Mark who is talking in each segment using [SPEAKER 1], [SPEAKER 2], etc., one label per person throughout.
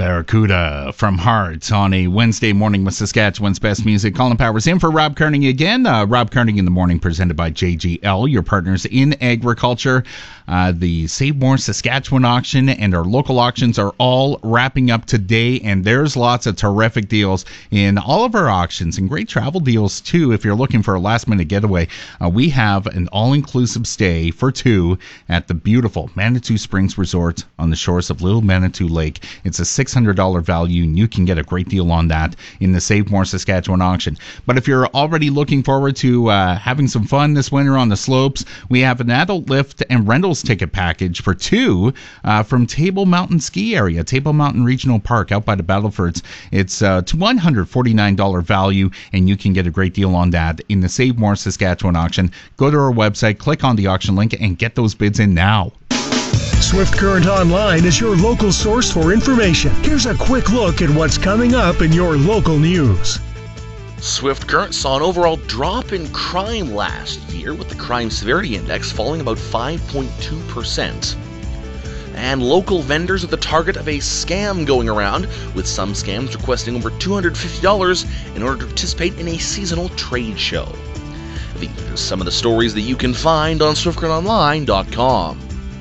[SPEAKER 1] Barracuda from Heart on a Wednesday morning with Saskatchewan's best music. Colin Powers in for Rob Carney again. Rob Carney in the morning, presented by JGL, your partners in agriculture. The Save More Saskatchewan auction and our local auctions are all wrapping up today, and there's lots of terrific deals in all of our auctions and great travel deals too. If you're looking for a last-minute getaway, we have an all-inclusive stay for two at the beautiful Manitou Springs Resort on the shores of Little Manitou Lake. It's a $600 value, and you can get a great deal on that in the Save More Saskatchewan auction. But if you're already looking forward to having some fun this winter on the slopes, we have an adult lift and rentals ticket package for two from Table Mountain Ski Area, Table Mountain Regional Park out by the Battlefords. It's a $149 value, and you can get a great deal on that in the Save More Saskatchewan auction. Go to our website, click on the auction link, and get those bids in now.
[SPEAKER 2] Swift Current Online is your local source for information. Here's a quick look at what's coming up in your local news.
[SPEAKER 3] Swift Current saw an overall drop in crime last year, with the crime severity index falling about 5.2%. And local vendors are the target of a scam going around, with some scams requesting over $250 in order to participate in a seasonal trade show. These are some of the stories that you can find on SwiftCurrentOnline.com.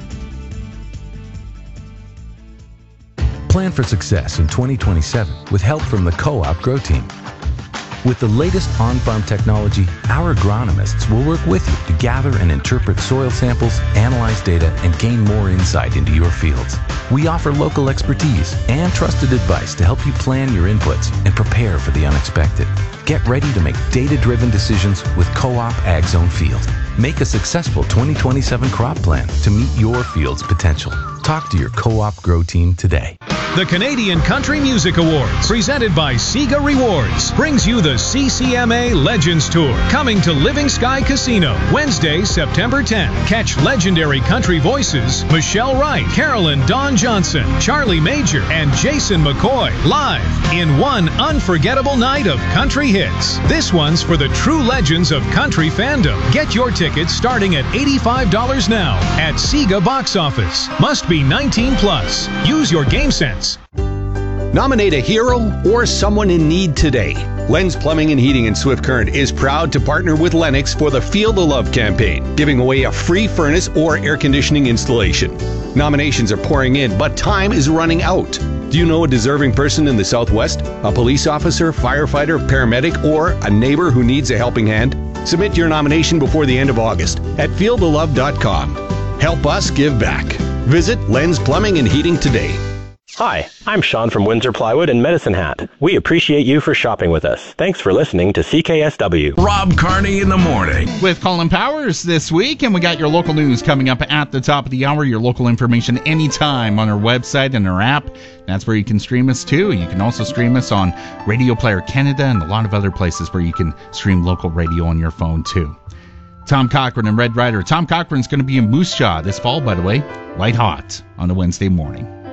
[SPEAKER 4] Plan for success in 2027 with help from the Co-op Grow Team. With the latest on-farm technology, our agronomists will work with you to gather and interpret soil samples, analyze data, and gain more insight into your fields. We offer local expertise and trusted advice to help you plan your inputs and prepare for the unexpected. Get ready to make data-driven decisions with Co-op AgZone Field. Make a successful 2027 crop plan to meet your field's potential. Talk to your Co-op Grow Team today.
[SPEAKER 5] The Canadian Country Music Awards, presented by Sega Rewards, brings you the CCMA Legends Tour, coming to Living Sky Casino, Wednesday, September 10th. Catch legendary country voices Michelle Wright, Carolyn Dawn Johnson, Charlie Major, and Jason McCoy, live in one unforgettable night of country hits. This one's for the true legends of country fandom. Get your tickets starting at $85 now at Sega Box Office. Must be 19 plus. Use your game sense.
[SPEAKER 6] Nominate a hero or someone in need today. Lenz Plumbing and Heating in Swift Current is proud to partner with Lennox for the Feel the Love campaign, giving away a free furnace or air conditioning installation. Nominations are pouring in, but time is running out. Do you know a deserving person in the Southwest? A police officer, firefighter, paramedic, or a neighbor who needs a helping hand? Submit your nomination before the end of August at feelthelove.com. Help us give back. Visit Lenz Plumbing and Heating today.
[SPEAKER 7] Hi, I'm Sean from Windsor Plywood and Medicine Hat. We appreciate you for shopping with us. Thanks for listening to CKSW.
[SPEAKER 1] Rob Carney in the morning with Colin Powers this week, and we got your local news coming up at the top of the hour. Your local information anytime on our website and our app. That's where you can stream us too. You can also stream us on Radio Player Canada and a lot of other places where you can stream local radio on your phone too. Tom Cochran and Red Rider. Tom Cochran's going to be in Moose Jaw this fall, by the way. White hot on a Wednesday morning.